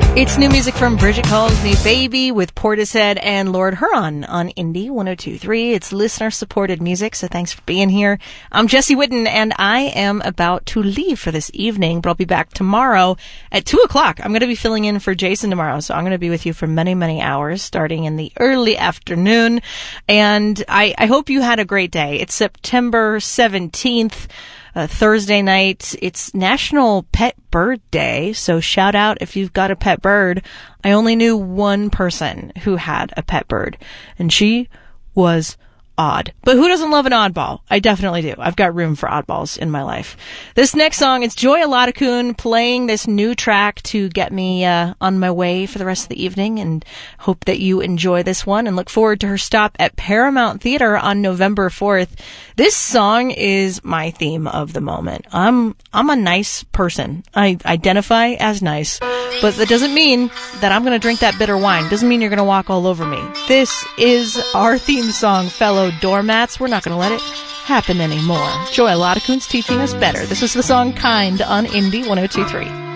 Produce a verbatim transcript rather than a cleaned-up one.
It's new music from Bridget Calls Me Baby with Portishead and Lord Huron on Indie one oh two point three. It's listener-supported music, so thanks for being here. I'm Jessie Whitten, and I am about to leave for this evening, but I'll be back tomorrow at two o'clock. I'm going to be filling in for Jason tomorrow, so I'm going to be with you for many, many hours, starting in the early afternoon. And I, I hope you had a great day. It's September seventeenth. Uh, Thursday night. It's National Pet Bird Day, so shout out if you've got a pet bird. I only knew one person who had a pet bird, and she was odd. But who doesn't love an oddball? I definitely do. I've got room for oddballs in my life. This next song, it's Joy Aladakun playing this new track to get me uh, on my way for the rest of the evening, and hope that you enjoy this one and look forward to her stop at Paramount Theater on November fourth. This song is my theme of the moment. I'm I'm a nice person. I identify as nice, but that doesn't mean that I'm going to drink that bitter wine. Doesn't mean you're going to walk all over me. This is our theme song, fellow doormats. We're not going to let it happen anymore. Joy Aladakun teaching us better. This is the song Kind on Indie one oh two point three.